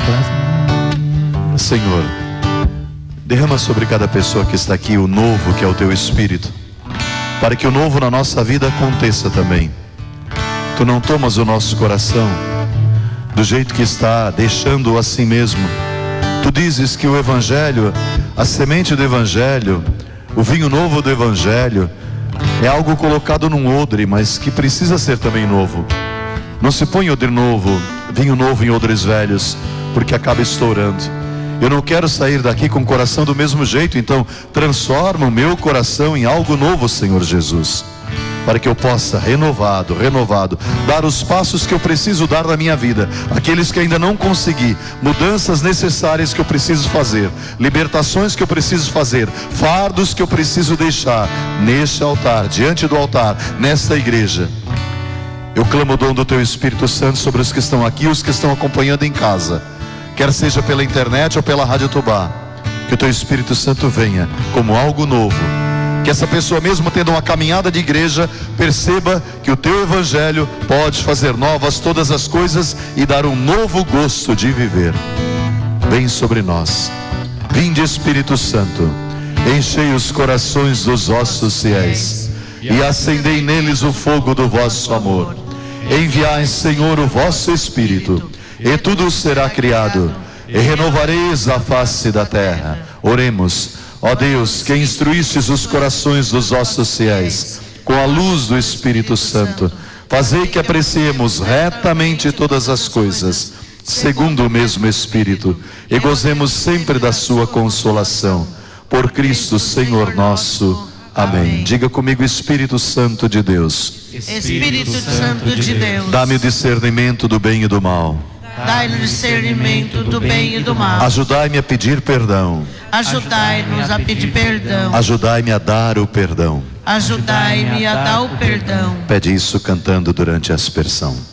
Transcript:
Senhor, derrama sobre cada pessoa que está aqui o novo que é o Teu Espírito, para que o novo na nossa vida aconteça também. Tu não tomas o nosso coração do jeito que está, deixando-o assim mesmo. Tu dizes que o Evangelho, a semente do Evangelho, o vinho novo do Evangelho, é algo colocado num odre, mas que precisa ser também novo. Não se põe odre novo, vinho novo em odres velhos, porque acaba estourando. Eu não quero sair daqui com o coração do mesmo jeito, então transforma o meu coração em algo novo, Senhor Jesus, para que eu possa, renovado, dar os passos que eu preciso dar na minha vida, aqueles que ainda não consegui, mudanças necessárias que eu preciso fazer, libertações que eu preciso fazer, fardos que eu preciso deixar, neste altar, diante do altar, nesta igreja. Eu clamo o dom do Teu Espírito Santo sobre os que estão aqui, os que estão acompanhando em casa, quer seja pela internet ou pela Rádio Tubá, que o Teu Espírito Santo venha como algo novo, que essa pessoa mesmo tendo uma caminhada de igreja, perceba que o Teu Evangelho pode fazer novas todas as coisas e dar um novo gosto de viver. Vem sobre nós, vinde Espírito Santo, enchei os corações dos vossos fiéis e acendei neles o fogo do vosso amor. Enviai, Senhor, o vosso Espírito, e tudo será criado, e renovareis a face da terra. Oremos. Ó Deus, que instruístes os corações dos vossos fiéis com a luz do Espírito Santo, fazei que apreciemos retamente todas as coisas, segundo o mesmo Espírito, e gozemos sempre da sua consolação. Por Cristo Senhor nosso. Amém. Diga comigo: Espírito Santo de Deus. Espírito Santo de Deus, dá-me o discernimento do bem e do mal. dai-nos discernimento do bem e do mal. Ajudai-me a pedir perdão. Ajudai-nos a pedir perdão. Ajudai-me a dar o perdão. Ajudai-me a dar o perdão. Pede isso cantando durante a aspersão.